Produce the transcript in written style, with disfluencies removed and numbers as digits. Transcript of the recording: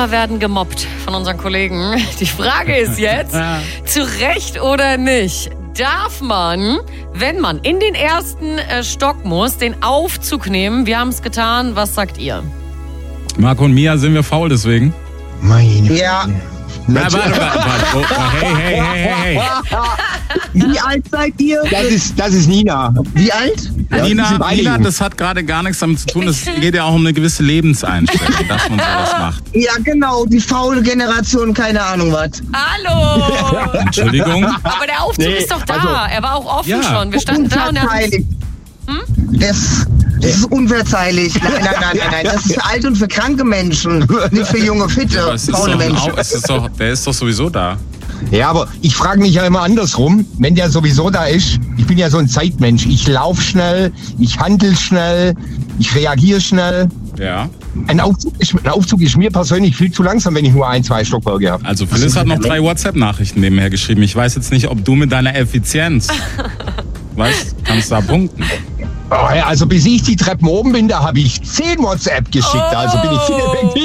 Männer werden gemobbt von unseren Kollegen. Die Frage ist jetzt, zu Recht oder nicht, darf man, wenn man in den ersten Stock muss, den Aufzug nehmen? Wir haben es getan. Was sagt ihr? Marco und Mia, sind wir faul deswegen? Meine Ja. Na, warte. Hey. Wie alt seid ihr? Das ist Nina. Wie alt? Ja, Nina, das hat gerade gar nichts damit zu tun. Es geht ja auch um eine gewisse Lebenseinstellung, dass man sowas macht. Ja, genau, die faule Generation, keine Ahnung was. Hallo! Entschuldigung? Aber der Aufzug ist doch da. also, er war auch offen ja. schon. Wir standen da und er hat Unverzeihlich. Das ist unverzeihlich. Nein. Das ist für alte und für kranke Menschen, nicht für junge, fitte, faule Menschen. Der ist doch sowieso da. Ja, aber ich frage mich ja immer andersrum, wenn der sowieso da ist. Ich bin ja so ein Zeitmensch. Ich laufe schnell, ich handle schnell, ich reagiere schnell. Ja. Ein Aufzug ist mir persönlich viel zu langsam, wenn ich nur 1-2 Stockwerke habe. Also Phyllis hat noch 3 WhatsApp-Nachrichten nebenher geschrieben. Ich weiß jetzt nicht, ob du mit deiner Effizienz, kannst da punkten. Oh ja, also bis ich die Treppen oben bin, da habe ich 10 WhatsApp geschickt. Also bin ich viel effektiv.